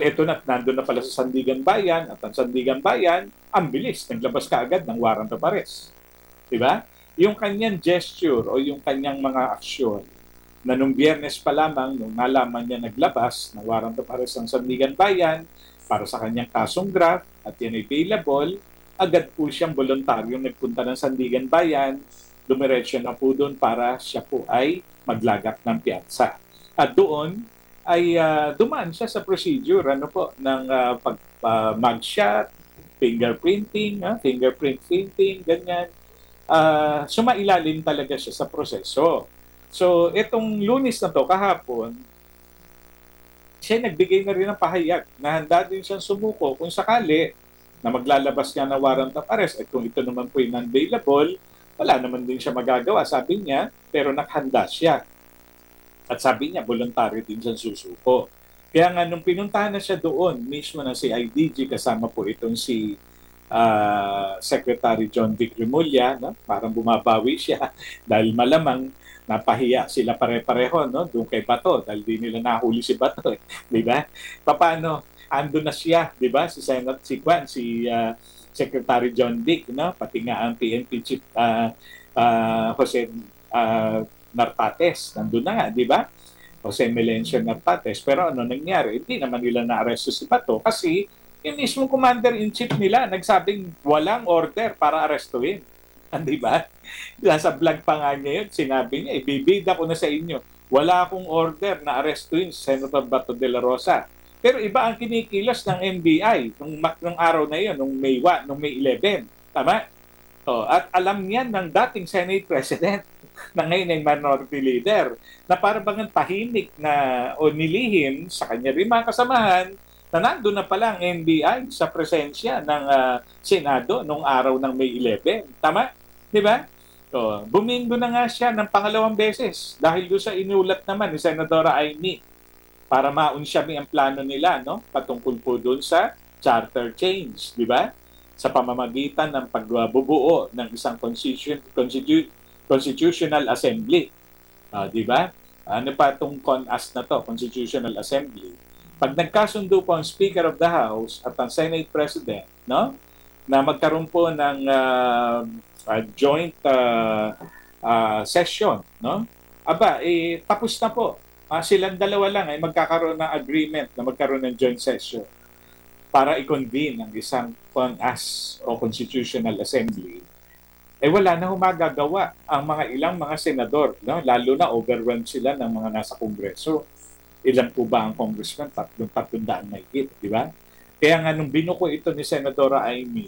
eto na, nandun na pala sa Sandigan Bayan, at ang Sandigan Bayan, ang bilis, naglabas ka agad ng warrant of arrest. Diba? Yung kanyang gesture o yung kanyang mga aksyon na nung Biyernes pa lamang, nung nalaman niya naglabas ng warrant of arrest ng Sandigan Bayan para sa kanyang kasong graft at yan ay available, agad po siyang voluntaryong nagpunta ng Sandigan Bayan, dumiretso na po doon para siya po ay maglagak ng piyansa. At doon ay dumaan siya sa procedure ng mugshot, fingerprint printing, ganyan. Sumailalim talaga siya sa proseso. So, itong Lunes na to, kahapon, siya nagbigay na rin ng pahayag na handa din siyang sumuko kung sakali na maglalabas niya ng warrant of arrest at kung ito naman po yung non-bailable, wala naman din siya magagawa, sabi niya, pero nakhanda siya. At sabi niya, voluntary din siyang susuko. Kaya nga, nung pinuntahan na siya doon, mismo na si IDG, kasama po itong si Secretary John Vic Remulla, no? Parang bumabawi siya dahil malamang napahiya sila pare-pareho, no? Doon kay Bato dahil di nila nahuli si Bato, di ba? Paano ando na siya, di ba? Si Senate si Secretary John Vic, no? Pati nga ang PNP Chief Jose Nartates, nandun na nga, di ba? Jose Melencio Nartates. Pero ano nangyari? Hindi naman nila na-arresto si Bato kasi yung mismo commander-in-chief nila nagsabing walang order para arestuhin. Di ba? Nasa vlog pa nga niya yun, sinabi niya, ibibida ko na sa inyo, wala akong order na arestuhin si Senator Bato de la Rosa. Pero iba ang kinikilos ng NBI nung araw na yun, nung May 11. Tama? At alam niyan ng dating Senate President na ngayon ay minority leader na parang bang tahimik na o nilihim sa kanya rin mga kasamahan na nandun na pala ang NBI sa presensya ng Senado nung araw ng May 11. Tama? Di ba? Bumingo na nga siya ng pangalawang beses dahil doon sa inulat naman ni Senadora Amy para maunsyami ang plano nila, no? Patungkol po doon sa charter change, di ba? Sa pamamagitan ng pagbubuo ng isang constitutional assembly. Di ba? Ano pa itong CONAS na to, Constitutional Assembly? Pag nagkasundo po ang Speaker of the House at ang Senate President, no, na magkaroon po ng joint session, no, tapos na po. Silang dalawa lang ay magkakaroon ng agreement na magkaroon ng joint session para i-convene ang isang CONAS o Constitutional Assembly. Wala na humagagawa ang ilang mga senador, no? Lalo na overwhelmed sila ng mga nasa Kongreso. Ilan po ba ang congressman? 300 na higit, di ba? Kaya nga nung binuko ito ni Senadora Amy,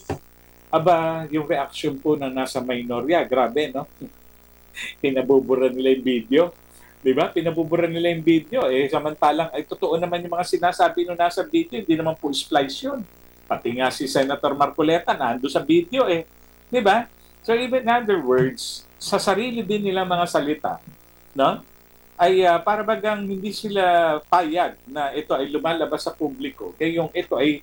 yung reaction po na nasa minorya, grabe, no? Pinabubura nila yung video. Di ba? Pinabubura nila yung video. Samantalang, totoo naman yung mga sinasabi nung nasa video, hindi naman po splice yun. Pati nga si Senator Marcoleta, nando sa video, di ba? So even in other words, sa sarili din nila mga salita, no? Ay para bagang hindi sila payag na ito ay lumalabas sa publiko. Kaya yung ito ay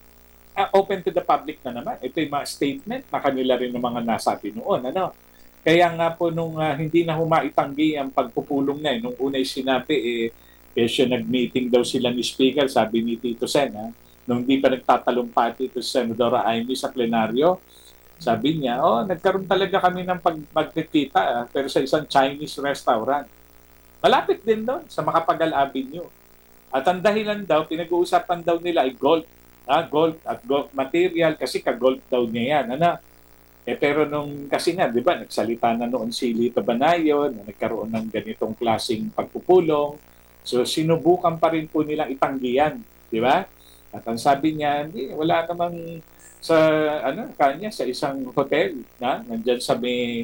open to the public na naman. Ito yung mga statement na kanila rin ng mga nasabi noon. Ano? Kaya nga po nung hindi na humaitanggi ang pagpupulong na, nung una'y sinabi, siya nag-meeting daw sila ni Speaker, sabi ni Tito Sen, nung hindi pa nagtatalumpati ito sa Senadora Amy sa plenaryo, sabi niya, nagkaroon talaga kami ng magkikita pero sa isang Chinese restaurant. Malapit din doon sa Makapagal Avenue. At ang dahilan daw, pinag-uusapan daw nila ay gold. Gold at gold material kasi ka-gold daw niya yan. Pero kasi nga, di ba, nagsalita na noon si Lito Banayo na nagkaroon ng ganitong klaseng pagpupulong. So, sinubukan pa rin po nilang itanggihan. Di ba? At ang sabi niya, wala namang sa kanya sa isang hotel nandiyan sa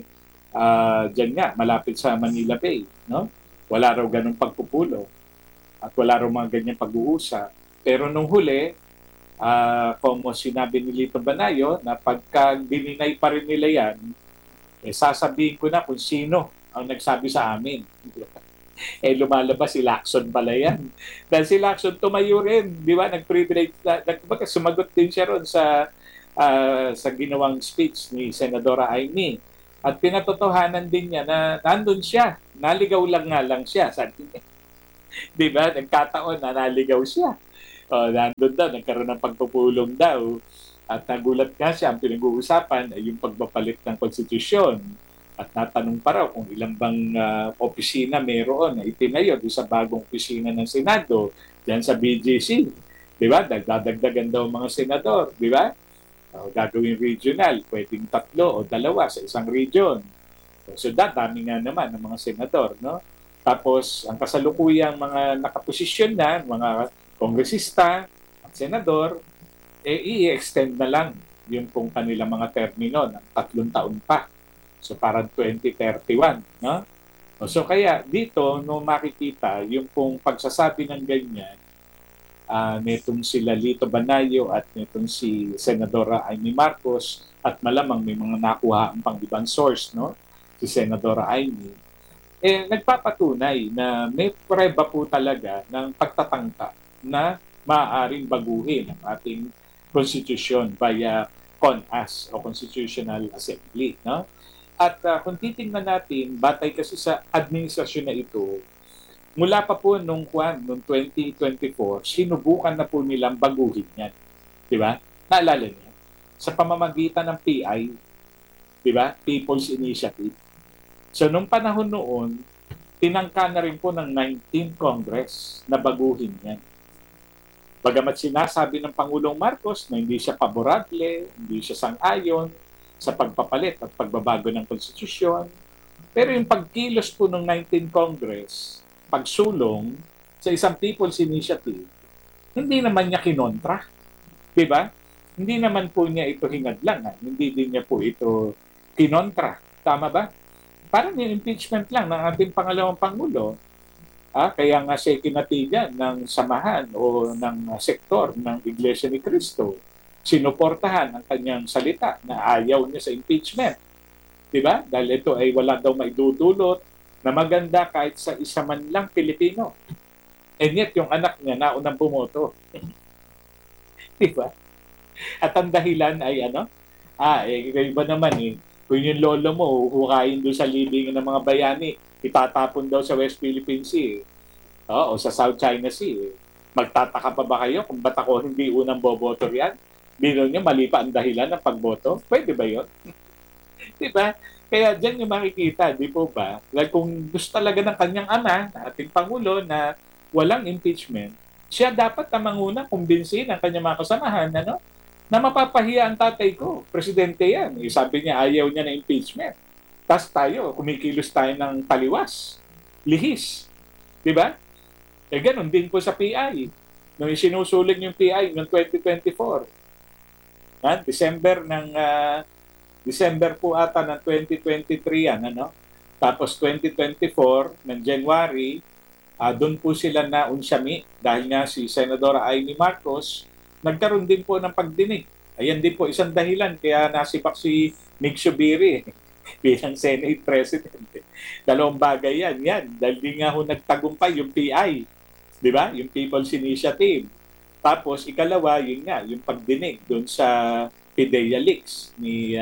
diyan nga malapit sa Manila Bay, no? Wala raw ganung pagpupulong at wala raw mga ganyang pag-uusap. Pero nung huli, como sinabi ni Lito Banayo na pagka dininay pa rin nila yan, sasabihin ko na kung sino ang nagsabi sa amin. Lumalabas si Lacson pala yan. Dahil si Lacson tumayo rin, di ba? Nag-privilege, sumagot din siya ron sa ginawang speech ni Senadora Amy. At pinatotohanan din niya na nandun siya. Naligaw lang nga lang siya. Sabi niya. Di ba? Nagkataon na naligaw siya. Nandun daw, nagkaroon ng pagpupulong daw. At nagulat nga siya, ang pinag-uusapan ay yung pagpapalit ng konstitusyon. At natanong pa raw kung ilang bang opisina meron na itinayo doon sa bagong opisina ng Senado, diyan sa BGC. Di ba? Dadagdagan daw mga senador, di ba? Gagawing regional, pwedeng 3 o 2 sa isang region. So dami nga naman ng mga senador, no? Tapos ang kasalukuyang mga nakaposisyon na, mga kongresista at senador, i-extend na lang yung kung kanilang mga termino ng 3 taon pa. So parang 2031, no? So kaya dito, no, makikita yung kung pagsasabi ng ganyan, nitong sila Lito Banayo at nitong si Senadora Amy Marcos at malamang may mga nakuha ang pang ibang source, no? Si Senadora Amy, nagpapatunay na may preba po talaga ng pagtatangka na maaaring baguhin ang ating konstitusyon via CONAS o Constitutional Assembly. No? At kung titingnan natin, batay kasi sa administrasyon na ito, mula pa po noong 2024, sinubukan na po nilang baguhin yan. Di ba? Naalala niyo? Sa pamamagitan ng PI, di ba? People's Initiative. So, nung panahon noon, tinangka na rin po ng 19th Congress na baguhin yan. Bagamat sinasabi ng Pangulong Marcos na hindi siya paborable, hindi siya sang-ayon sa pagpapalit at pagbabago ng konstitusyon, pero yung pagkilos po ng 19th Congress, pagsulong sa isang People's Initiative, hindi naman niya kinontra. Diba? Hindi naman po niya ito hingadlangan. Hindi din niya po ito kinontra. Tama ba? Parang yung impeachment lang ng ating pangalawang Pangulo. Kaya nga siya kinatigan ng samahan o ng sektor ng Iglesia ni Cristo. Sinuportahan ang kanyang salita na ayaw niya sa impeachment. Diba? Dahil ito ay wala daw maidudulot na maganda kahit sa isa man lang Pilipino. And yet, yung anak niya naunang bumoto. Diba? At ang dahilan ay ano? Iba naman eh. Kung yung lolo mo, hukayin doon sa libingan ng mga bayani, itatapon daw sa West Philippine Sea o sa South China Sea. Magtataka pa ba kayo kung ba't ako hindi unang boboto riyan? Biro niya, mali pa ang dahilan ng pagboto? Pwede ba yun? Diba? Kaya dyan yung makikita, di po ba? Like kung gusto talaga ng kanyang ama, ating Pangulo, na walang impeachment, siya dapat na manguna kumbinsin ang kanyang mga kasamahan, ano? Na mapapahiya ang tatay ko. Presidente yan. Sabi niya, ayaw niya na impeachment. Tapos tayo, kumikilos tayo ng taliwas. Lihis. Diba? Ganun din po sa PI. Nung isinusuling yung PI noong 2024. December po ata ng 2023 yan. Ano? Tapos 2024 ng January, doon po sila na unsyami dahil nga si Senadora Amy Marcos nagkaroon din po ng pagdinig. Ayan din po isang dahilan kaya nasipak si Mig Zubiri bilang Senate President. Dalawang bagay yan. Dahil di nga ho nagtagumpay yung PI. Di ba? Yung People's Initiative. Tapos ikalawa, yun nga, yung pagdinig doon sa PIDEA leaks ni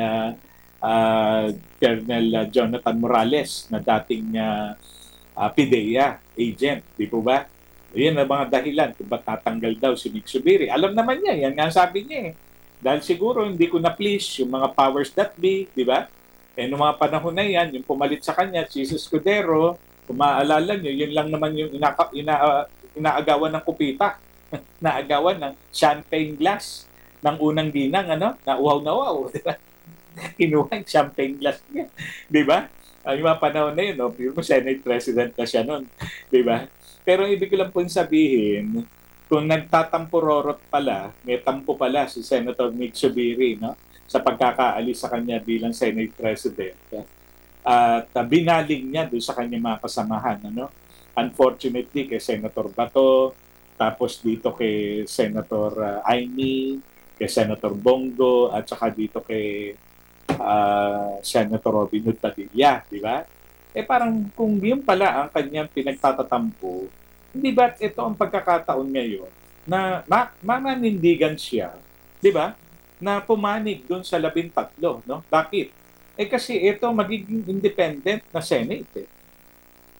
Colonel Jonathan Morales na dating PIDEA agent. Di po ba? Yan ang mga dahilan kung ba't tatanggal daw si Mig Zubiri. Alam naman niya, yan nga sabi niya eh. Dahil siguro hindi ko na-please yung mga powers that be, di ba? Noong mga panahon na yan, yung pumalit sa kanya, Jesus Escudero, kung maaalala nyo, yun lang naman yung inaagawan ng kupita. Naagawan ng champagne glass ng unang ginang, ano? Na uhaw, di ba? Kinuha yung champagne glass niya, di ba? Yung mga panahon na yun, no? Pero Senate President na siya nun, di ba? Pero ibig ko lang po sabihin, kung nagtatampurorot pala, may tampo pala si Senator Mig Zubiri, no? Sa pagkakaalis sa kanya bilang Senate President. At binaling niya doon sa kanyang mga kasamahan. Ano? Unfortunately, kay Senator Bato, tapos dito kay Senator Amy, kay Senator Bongo, at saka dito kay Senator Robin Hood Padilla, di ba? Parang kung yun pala ang kanyang pinagtatatampo, hindi ba ito ang pagkakataon ngayon na mamanindigan siya, di ba? Na pumanig doon sa 13, no? Bakit? Kasi ito magiging independent na Senate.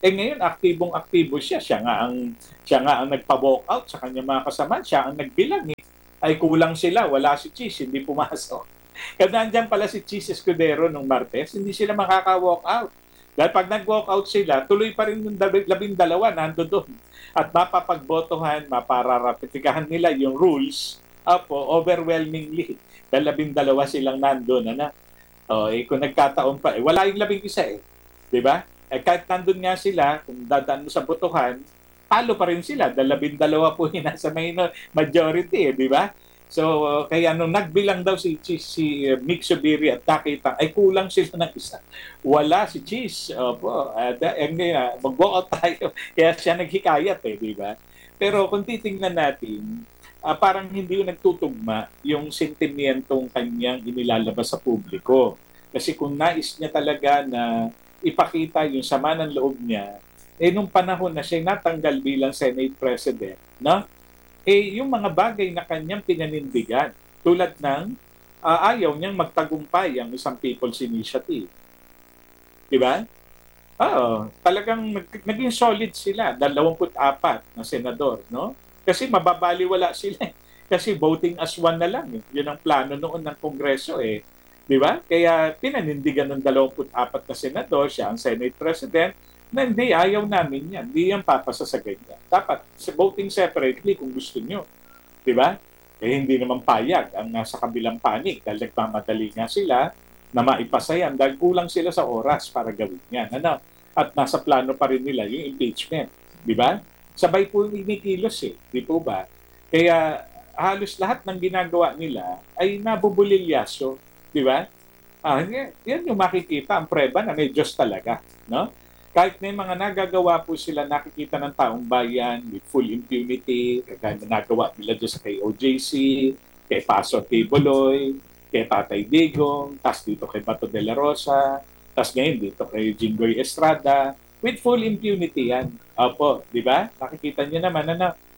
Ngayon, aktibong-aktibo siya. Siya nga ang nagpa-walk out sa kanyang mga kasama. Siya ang nagbilang. Ay kulang sila. Wala si Cheese. Hindi pumasok. Kaya nandyan pala si Cheese Escudero nung Martes, hindi sila makaka-walk out. Dahil pag nag-walk out sila, tuloy pa rin yung 12 nando doon. At mapapagbotohan, mapararatifikahan nila yung rules overwhelmingly. Dahil 12 silang nandun. Kung nagkataon pa, wala yung 11 Di ba? Kahit nandun nga sila, kung dadaan mo sa botohan, talo pa rin sila. 12 po yung nasa majority, di ba? So, kaya nung nagbilang daw si Mick Zubiri at nakita, ay kulang sila ng isa. Wala si Cheese. Mag-walk out tayo. Kaya siya naghikayat di ba? Pero kung titingnan natin, parang hindi yung nagtutugma yung sentimentong kanyang inilalabas sa publiko. Kasi kung nais niya talaga na ipakita yung sama ng loob niya, nung panahon na siya natanggal bilang Senate President, yung mga bagay na kanyang pinanindigan, tulad ng ayaw niyang magtagumpay ang isang People's Initiative. Diba? Talagang naging solid sila, 24 na senador, no? Kasi mababaliwala sila. Kasi voting as one na lang. Yun ang plano noon ng Kongreso Di ba? Kaya pinanindigan ng 24 na senador, siya ang Senate President, na hindi, ayaw namin yan. Hindi yan papasa sa ganyan. Dapat voting separately kung gusto nyo. Di ba? Hindi naman payag ang nasa kabilang panig dahil nagmamadali nga sila na maipasa yan dahil kulang sila sa oras para gawin yan. At nasa plano pa rin nila yung impeachment. Di ba? Sabay po inikilos di po ba? Kaya halos lahat ng ginagawa nila ay nabubulilyaso. Di ba? Yan yung makikita, ang preba na may Diyos talaga. No? Kahit may mga nagagawa po sila nakikita ng taong bayan with full impunity, kagaya na nagawa nila dyan sa kay OJC, kay Pastor Tibuloy, kay Tatay Digong, tas dito kay Bato de la Rosa, tas ngayon dito kay Jinggoy Estrada, with full impunity yan. Di ba? Nakikita niyo naman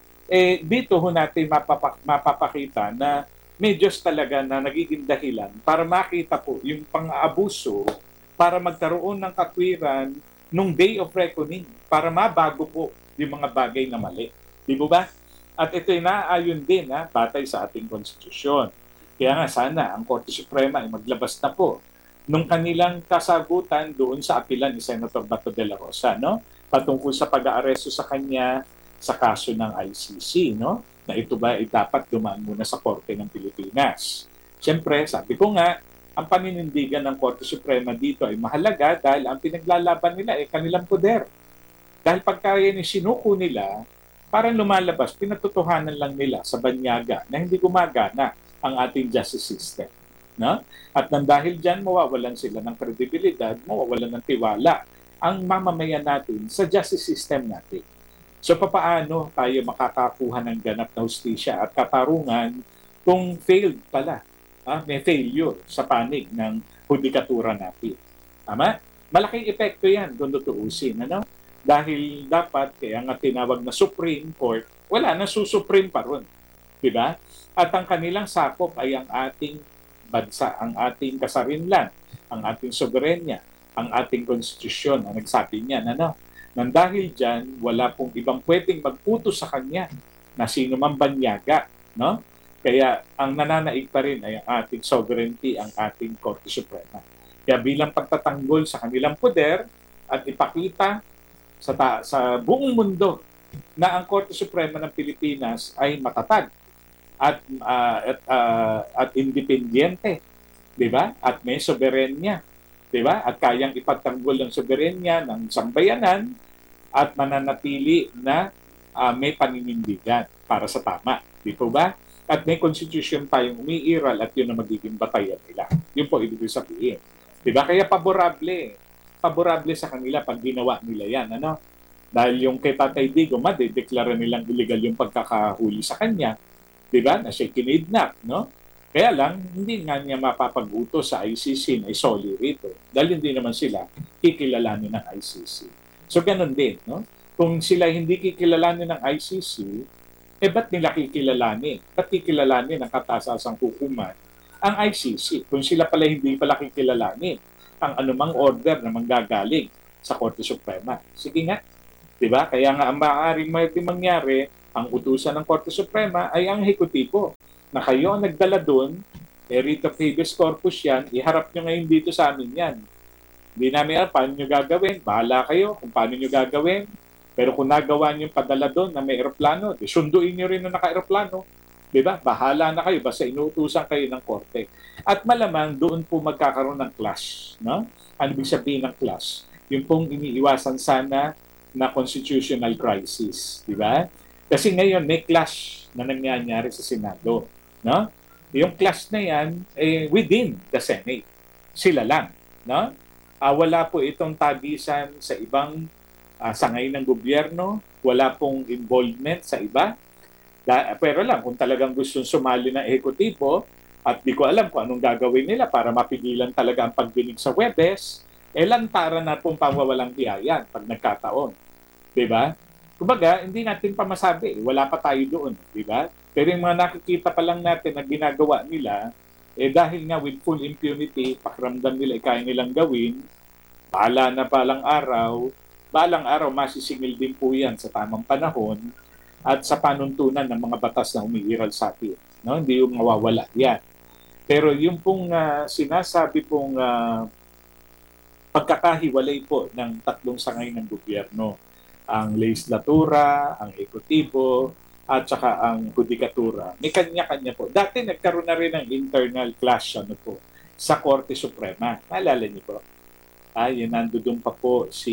dito ho natin mapapakita na may Diyos talaga na nagiging dahilan para makita po yung pang-aabuso, para magkaroon ng katwiran nung day of reckoning, para mabago po yung mga bagay na mali. Di ba? At ito'y naayon din batay sa ating konstitusyon. Kaya nga sana ang Korte Suprema ay maglabas na po nung kanilang kasagutan doon sa apilan ni Senator Bato de la Rosa, patungkol sa pag-aaresto sa kanya sa kaso ng ICC, na ito ba ay dapat dumaan muna sa Korte ng Pilipinas. Siyempre, sabi ko nga, ang paninindigan ng Korte Suprema dito ay mahalaga dahil ang pinaglalaban nila ay kanilang poder. Dahil pagka yan sinuko nila, parang lumalabas, pinatutuhanan lang nila sa banyaga na hindi gumagana ang ating justice system. At nang dahil dyan, mawawalan sila ng kredibilidad, mawawalan ng tiwala ang mamamayan natin sa justice system natin. So papaano tayo makakakuha ng ganap na hustisya at katarungan kung failed pala? May failure sa panig ng hudikatura natin. Tama? Malaking epekto yan kung tutuusin. Dahil dapat, kaya nga tinawag na Supreme Court, wala na susupreme pa ron. Diba? At ang kanilang sakop ay ang ating bansa, ang ating kasarinlan, ang ating soberenya, ang ating konstitusyon, ang nagsabi niyan. Nang dahil dyan, wala pong ibang pwedeng magputos sa kanya na sino man banyaga. Kaya ang nananaig pa rin ay ang ating sovereignty, ang ating Korte Suprema. Kaya bilang pagtatanggol sa kanilang poder at ipakita sa buong mundo na ang Korte Suprema ng Pilipinas ay matatag at independyente, di ba? At may soberenya, di ba? At kayang ipagtanggol ang soberenya ng sambayanan at mananatili na may paninindigan para sa tama, di po ba? At may constitution tayong umiiral at yun ang magiging batayan nila. Yun po ibig sabihin. Diba? Kaya paborable sa kanila pag ginawa nila yan. Dahil yung kay Tatay Digong, madedeklara nilang illegal yung pagkakahuli sa kanya. Diba? Na siya kinidnap. Kaya lang, hindi nga niya mapapag-utos sa ICC na isoli rito. Dahil hindi naman sila kikilalanin ng ICC. So ganun din. Kung sila hindi kikilalanin ng ICC, ba't nila kikilalanin? Ba't kikilalanin ang katasasang hukuman ang ICC? Kung sila pala hindi pala kikilalanin ang anumang order na manggagaling sa Korte Suprema. Sige nga, di ba? Kaya nga ang maaaring mangyari, ang utusan ng Korte Suprema ay ang ehekutibo na kayo ang nagdala doon, writ of habeas corpus yan, iharap nyo ngayon dito sa amin yan. Hindi namin alam paano nyo gagawin. Bahala kayo kung paano nyo gagawin. Pero kung nagawa nyo padala doon na may aeroplano, sunduin nyo rin na naka-aeroplano. Diba? Bahala na kayo. Basta inuutusan kayo ng korte. At malamang doon po magkakaroon ng clash. No? Ano ibig sabihin ng clash? Yung pong iniiwasan sana na constitutional crisis. Diba? Kasi ngayon may clash na nangyayari sa Senado. No? Yung clash na yan within the Senate. Sila lang. No? Wala po itong tabisan sa ibang sangay ng gobyerno, wala pong involvement sa iba. Pero lang, kung talagang gustong sumali ng ehekutibo, at di ko alam kung anong gagawin nila para mapigilan talaga ang pagdinig sa Huwebes, lantaran na pong pawawalang biyaya pag nagkataon. Diba? Kumbaga, hindi natin pa masabi. Wala pa tayo doon. Diba? Pero yung mga nakikita pa lang natin na ginagawa nila, dahil nga with full impunity, pakiramdam nila kaya nilang gawin, balang araw masisingil din po yan sa tamang panahon at sa panuntunan ng mga batas na umiiral sa atin. No? Hindi yung mawawala yan. Pero yung pong sinasabi pong pagkakahiwalay po ng tatlong sangay ng gobyerno, ang legislatura, ang ekutibo, at saka ang judikatura. May kanya-kanya po. Dati nagkaroon na rin ng internal clash sa Korte Suprema. Naalala niyo po? Yun, nandoon pa po si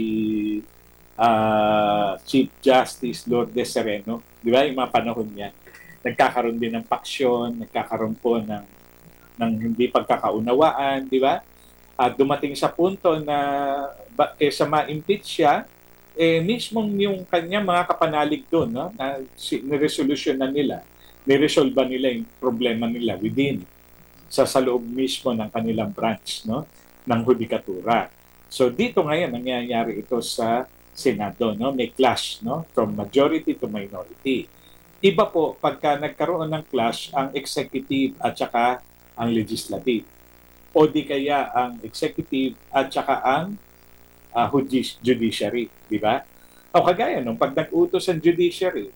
Chief Justice Lourdes Sereno. Di ba? Yung mga panahon niya. Nagkakaroon din ng paksyon, nagkakaroon po ng hindi pagkakaunawaan, di ba? At dumating sa punto na kaysa ma-impeach siya, mismong yung kanya mga kapanalig doon, no? Na niresolusyon na nila, niresolve nila yung problema nila within sa loob mismo ng kanilang branch, no? Ng judikatura. So dito ngayon nangyayari ito sa Senado, no? May clash, no? From majority to minority. Iba po pagka nagkaroon ng clash ang executive at saka ang legislative. O di kaya ang executive at saka ang judiciary, di ba? O kagaya nung pag nag-utos ang judiciary,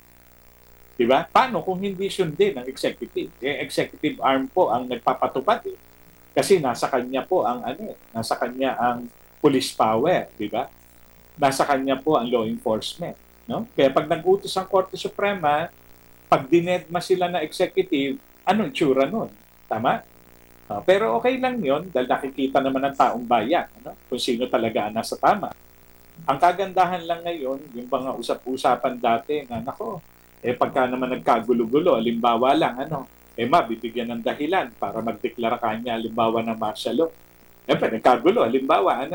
di ba? Paano kung hindi sundin ng executive? Executive arm po ang nagpapatupad Kasi nasa kanya po ang nasa kanya ang police power, di ba? Nasa kanya po ang law enforcement, no? Kaya pag nag-utos ang Korte Suprema, pag dinedma sila na executive, anong tsura nun? Tama? Pero okay lang yon dahil nakikita naman ng taong bayan kung sino talaga ang nasa tama. Ang kagandahan lang ngayon, yung mga usap-usapan dati na pagka naman nagkagulo-gulo, halimbawa lang, mabibigyan ng dahilan para magdeklara kanya, halimbawa ng martial law. Nagkagulo, halimbawa,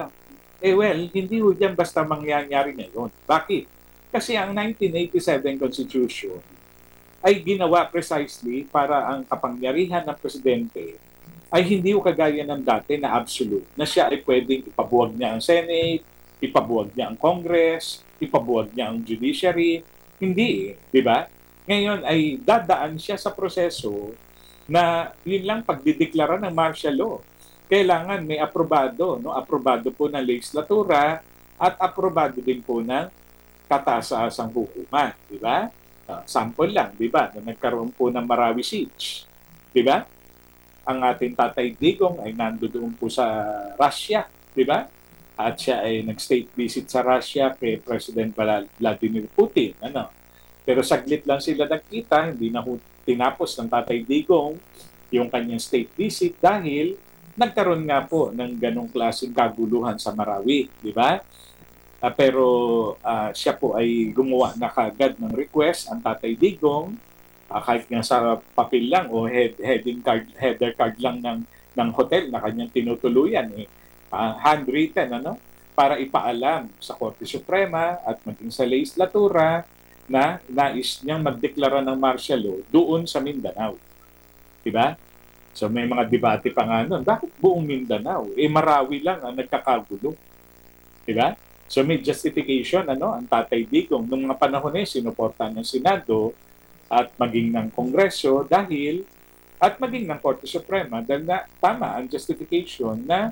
hindi ho dyan basta mangyayari ngayon. Bakit? Kasi ang 1987 Constitution ay ginawa precisely para ang kapangyarihan ng presidente ay hindi kagaya ng dati na absolute, na siya ay pwedeng ipabuwag niya ang Senate, ipabuwag niya ang Congress, ipabuwag niya ang judiciary. Hindi, di ba? Ngayon ay dadaan siya sa proseso na yun lang pagdideklara ng martial law. Kailangan may aprobado, aprobado po ng legislatura at aprobado din po ng kataas-taasang hukuman, di ba? Sample lang, di ba? Na nagkaroon po ng Marawi Siege, di ba? Ang ating Tatay Digong ay nandoon po sa Russia, di ba? At siya ay nag-state visit sa Russia kay President Vladimir Putin. Pero saglit lang sila nagkita, hindi na tinapos ng Tatay Digong yung kanyang state visit dahil nagkaroon nga po ng ganong klaseng kaguluhan sa Marawi, di ba? Pero siya po ay gumawa na kagad ng request, ang Tatay Digong, kahit nga sa papel lang o header card lang ng hotel na kanyang tinutuluyan, handwritten, para ipaalam sa Korte Suprema at maging sa legislatura na nais niyang magdeklara ng martial law doon sa Mindanao. Diba? So may mga debate pa nga nun. Bakit buong Mindanao? Marawi lang ang nagkakagulo. Diba? So may justification, ang Tatay Digong, nung mga panahon sinuportahan ng Senado at maging ng Kongreso at maging ng Korte Suprema dahil na tama ang justification na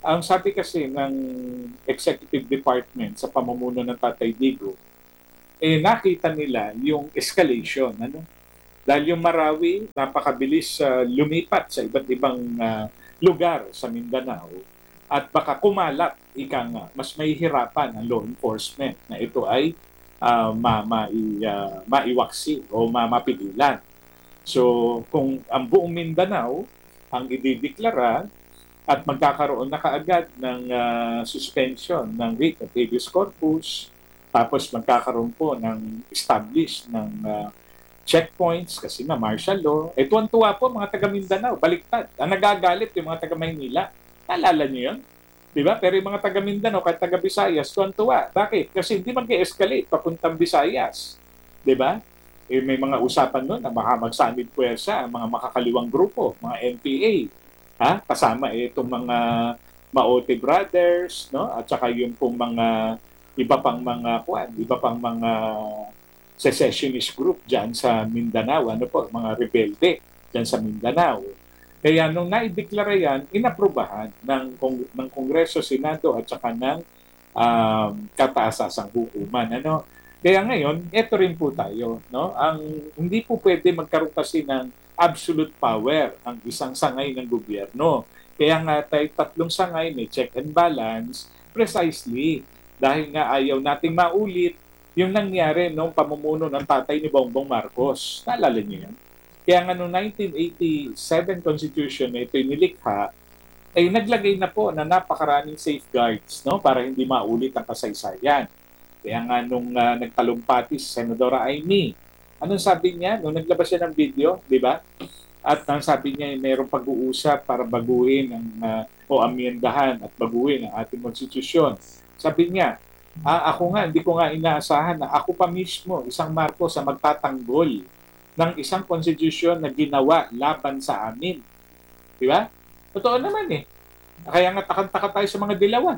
Ang sabi kasi ng executive department sa pamumuno ng Tatay Digo, nakita nila yung escalation. Ano? Dahil yung Marawi, napakabilis lumipat sa iba't ibang lugar sa Mindanao at baka kumalat, ika nga, mas mahihirapan ang law enforcement na ito ay maiwaksi o mapigilan. So, kung ang buong Mindanao ang idideklara at magkakaroon na kaagad ng suspension ng writ of habeas corpus, tapos magkakaroon po ng establish ng checkpoints kasi na martial law. Tuwan-tuwa po mga taga Mindanao, baliktad. Ang nagagalit yung mga taga Maynila. Naalala niyo yun? Di ba? Pero yung mga taga Mindanao, kahit taga Visayas, tuwan-tuwa. Bakit? Kasi hindi mag-escalate papuntang Visayas. Di ba? May mga usapan nun na baka magsanib puwersa ang mga makakaliwang grupo, mga NPA. Kasama itong mga Maote Brothers, no? At saka yung pong mga iba pang mga secessionist group diyan sa Mindanao, ano po, mga rebelde diyan sa Mindanao. Kaya nung naideklara yan, inaprubahan ng Kongreso, Senado at saka ng kataas-asang hukuman. Ano? Kaya ngayon, eto rin po tayo. No? Hindi po pwede magkaroon kasi ng absolute power ang isang sangay ng gobyerno. Kaya nga tayo tatlong sangay, may check and balance, precisely dahil nga ayaw nating maulit yung nangyari nung pamumuno ng tatay ni Bongbong Marcos. Naalala niyo yan? Kaya nga noong 1987 Constitution na ito nilikha, ay naglagay na po na napakaraming safeguards, no, para hindi maulit ang kasaysayan. Kaya nga nung nagtalumpati si Senadora Amy, anong sabi niya? Nung naglabas siya ng video, di ba? At ang sabi niya, mayroong pag-uusap para baguhin o amyendahan at baguhin ang ating konstitusyon. Sabi niya, ako nga, hindi ko nga inaasahan na ako pa mismo, isang Marcos, ang magtatanggol ng isang konstitusyon na ginawa laban sa amin. Di ba? Totoo naman eh. Kaya nga takang-taka tayo sa mga dilawan.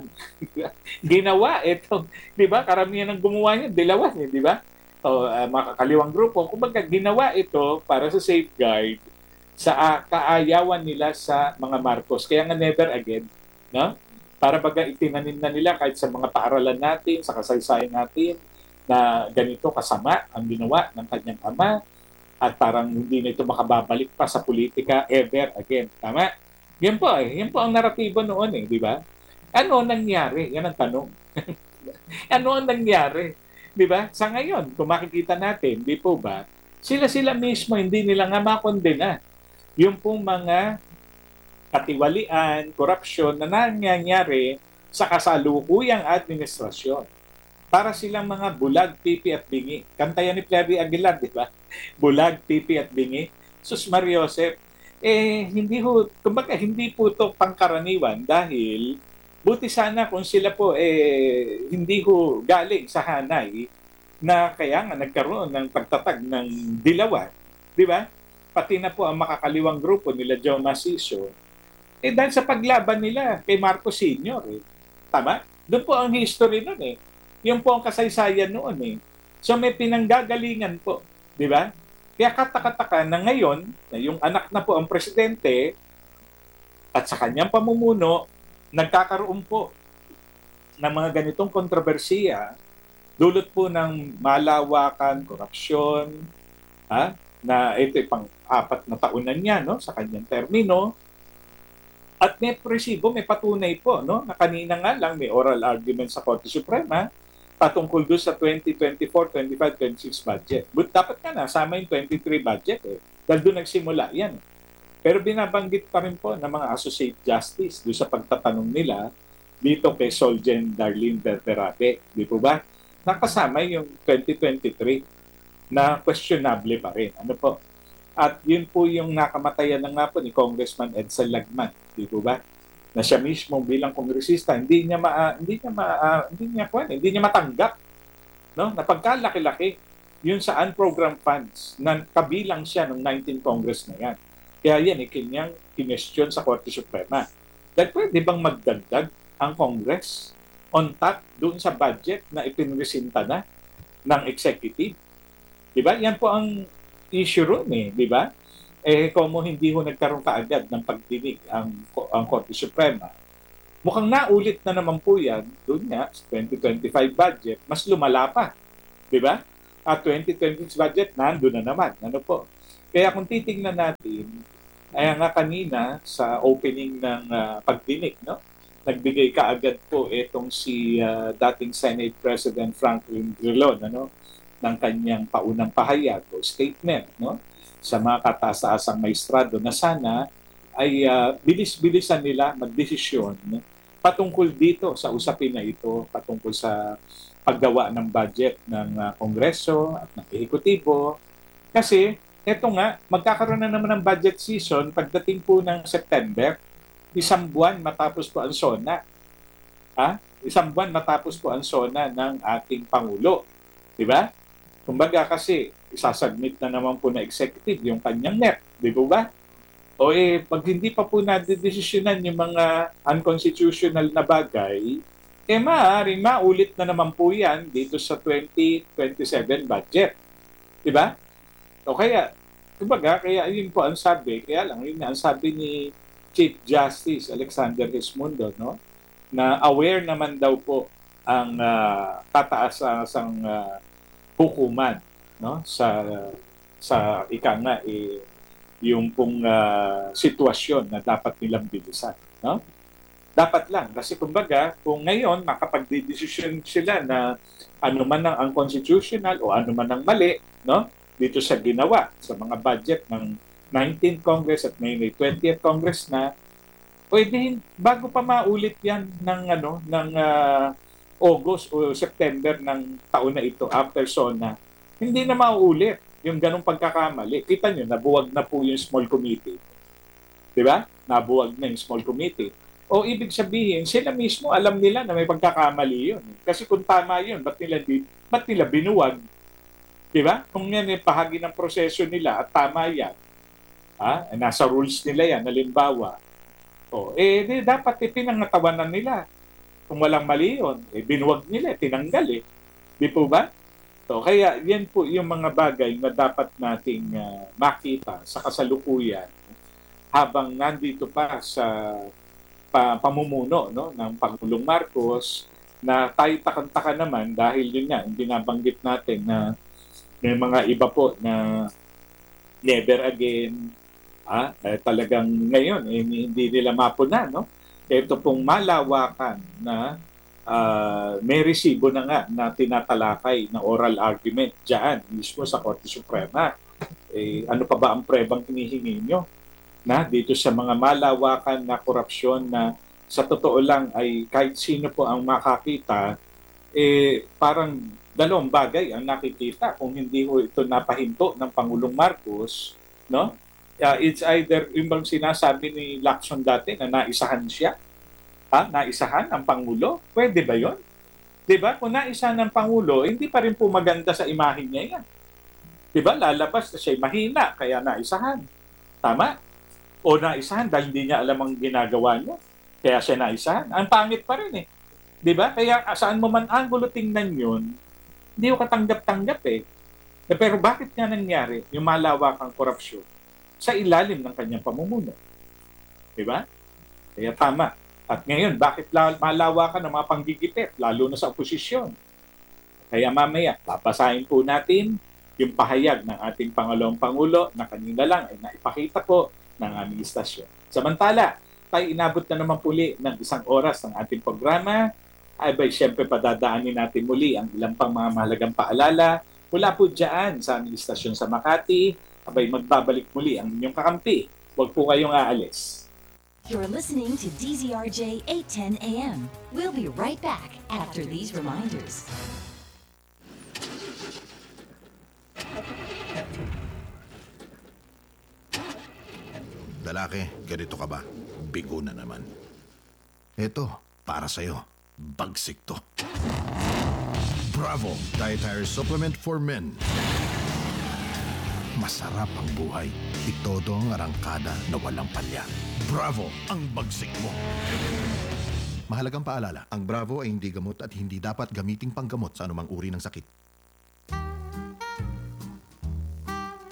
Ginawa ito. Di ba? Karamihan ng gumawa niya, dilawan eh. Di ba? O mga kaliwang grupo. Kumbaga, ginawa ito para sa safeguard sa kaayawan nila sa mga Marcos. Kaya nga never again. No? Para baga itinanim na nila kahit sa mga paaralan natin, sa kasaysayan natin, na ganito kasama ang ginawa ng kanyang ama at parang hindi na ito makababalik pa sa politika ever again. Tama? Yan po eh. Yan po ang naratibo noon eh, di ba? Ano nangyari? Yan ang tanong. Ano ang nangyari? Di ba? Sa ngayon, kung makikita natin, di po ba, sila mismo hindi nila nga makondena yung pong mga katiwalian, korupsyon na nangyayari sa kasalukuyang administrasyon. Para silang mga bulag, pipi at bingi. Kanta yan ni Flavie Aguilar, di ba? Bulag, pipi at bingi. Sus Mariosep, kumbaga hindi po ito pangkaraniwan dahil buti sana kung sila po hindi ho galing sa hanay na kaya nga nagkaroon ng pagtatag ng dilawan, di ba? Pati na po ang makakaliwang grupo nila Joe Maciso, dahil sa paglaban nila kay Marcos Sr. Tama? Doon po ang history nun eh. Yung po ang kasaysayan noon eh. So may pinanggagalingan po. Di ba? Kaya katakataka na ngayon, na yung anak na po ang presidente at sa kanyang pamumuno, nagkakaroon po ng mga ganitong kontrobersiya, dulot po ng malawakan, korupsyon, na ito pang-4 na taon na niya no, sa kanyang termino. At may presibo, may patunay po, no? Na kanina nga lang may oral argument sa Korte Suprema patungkol doon sa 2024, 25, 26 budget. But dapat nga nasama yung 23 budget eh. Dahil doon nagsimula yan. Pero binabanggit pa rin po ng mga Associate Justice doon sa pagtatanong nila dito kay Soljen Darlene Berterabe. Di po ba? Nakasama yung 2023 na questionable pa rin. Ano po? At yun po yung nakamatayan na nga po ni Congressman Edsel Lagman, di po ba? Na siya mismo bilang kongresista hindi niya matanggap, no? Na pagkalaki-laki yun sa unprogrammed funds na kabilang siya ng 19 Congress na yan. Kaya yan kanyang kinestyon sa Korte Suprema. Dahil pwede bang magdagdag ang Congress on top doon sa budget na ipinresinta na ng executive? Di ba? Yan po ang issue room di ba? Kung hindi ho nagkaroon kaagad ng pagdinig ang Korte Suprema, Mukhang naulit na naman po yan, doon nga, 2025 budget, mas lumala pa. Di ba? At 2026 budget, nandun na naman. Ano po? Kaya kung titingnan natin, ay nga kanina sa opening ng pagdinig, no? Nagbigay kaagad po itong si dating Senate President Franklin Drilon, ano? Ng kanyang paunang pahayag o statement, no? Sa mga kataas-taasang maestrado na sana ay bilis-bilisan nila magdesisyon patungkol dito sa usapin na ito, patungkol sa paggawa ng budget ng Kongreso at ng Ehekutibo. Kasi eto nga, magkakaroon na naman ng budget season pagdating po ng September, isang buwan matapos po ang SONA. Isang buwan matapos po ang SONA ng ating Pangulo. Di ba? Kumbaga kasi, isasubmit na naman po na executive yung kanyang NEP. Di ba? O pag hindi pa po nadedesisyonan yung mga unconstitutional na bagay, maaaring maulit na naman po yan dito sa 2027 budget. Diba? O kaya, kumbaga, kaya yun po ang sabi, kaya lang yun ang sabi ni Chief Justice Alexander Esmundo, no? Na aware naman daw po ang tataas-asang hukuman, no? Sa ika nga, yung pong sitwasyon na dapat nilang bilisan. No? Dapat lang. Kasi kumbaga, kung ngayon makapagdidesisyon sila na ano man ang unconstitutional o ano man ang mali, no? Dito sa ginawa sa mga budget ng 19th Congress at may 20th Congress na, pwede bago pa maulit yan ng August o September ng taon na ito after SONA, hindi na mauulit yung ganong pagkakamali. Kita nyo, nabuwag na po yung small committee. Di ba? Nabuwag na yung small committee. O ibig sabihin, sila mismo alam nila na may pagkakamali yun. Kasi kung tama yun, ba't nila binuwag? Di ba? Kung yan yung bahagi ng proseso nila at tama yan, nasa rules nila yan, halimbawa, dapat pinangatawanan nila. Kung walang mali yun, binuwag nila, tinanggal Di po ba? So, kaya yan po yung mga bagay na dapat nating makita sa kasalukuyan habang nandito pa sa pamumuno ng Pangulong Marcos na tayo takang-taka naman dahil yun nga, binabanggit natin na may mga iba po na never again, talagang ngayon hindi nila mapuna. No? Ito pong malawakan na may resibo na nga na tinatalakay na oral argument dyan mismo sa Korte Suprema. Ano pa ba ang prebang hinihingi nyo na dito sa mga malawakan na korupsyon na sa totoo lang ay kahit sino po ang makakita, parang dalawang bagay ang nakikita kung hindi ho ito napahinto ng Pangulong Marcos, no? It's either yung bang sinasabi ni Lacson dati na naisahan siya, naisahan ang Pangulo? Pwede ba yon? Diba? Kung naisahan ng Pangulo, hindi pa rin po maganda sa imahin niya yan. Diba? Lalabas na siya mahina, kaya naisahan. Tama? O naisahan dahil hindi niya alam ang ginagawa niya. Kaya siya naisahan. Ang pangit pa rin Diba? Kaya saan mo man angulo tingnan yun, hindi ko katanggap-tanggap pero bakit nga nangyari yung malawakang korupsyon sa ilalim ng kanyang pamumuno? Diba? Kaya tama. At ngayon, bakit malawakan ng mga panggigipit, lalo na sa oposisyon? Kaya mamaya, papasahin po natin yung pahayag ng ating Pangalawang Pangulo na kanina lang ay naipakita po ng aming istasyon. Samantala, tayo inabot na naman puli ng 1 oras ng ating programa. Siyempre padadaanin natin muli ang ilang pang mga mahalagang paalala mula po dyan sa aming istasyon sa Makati. Magbabalik muli ang inyong kakampi. Huwag po kayong aalis. You're listening to DZRJ 810 AM. We'll be right back after these reminders. Lalaki, ganito ka ba? Bigo na naman. Ito, para sa'yo. Bagsik to. Bravo! Dietary Supplement for Men. Masarap ang buhay. Itodo ang arangkada na walang palya. Bravo! Ang bagsik mo. Mahalagang paalala, ang Bravo ay hindi gamot at hindi dapat gamiting panggamot sa anumang uri ng sakit.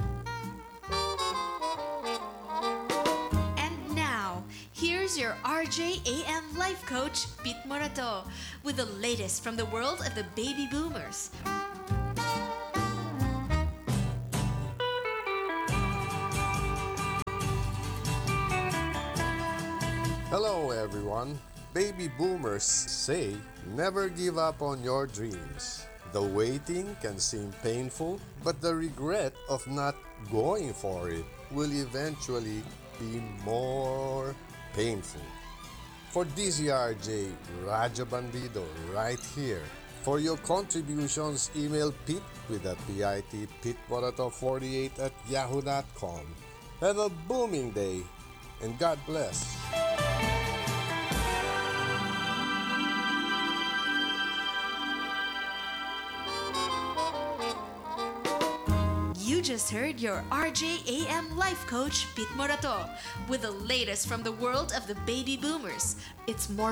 And now, here's your RJ AM life coach Pete Morato with the latest from the world of the baby boomers. Hello everyone. Baby boomers say never give up on your dreams. The waiting can seem painful, but the regret of not going for it will eventually be more painful. For DZRJ, Raja Bandido right here. For your contributions, email Pete with a PIT PeteMorato48 at yahoo.com. Have a booming day and God bless. You just heard your RJAM life coach Pete Morato with the latest from the world of the baby boomers. It's more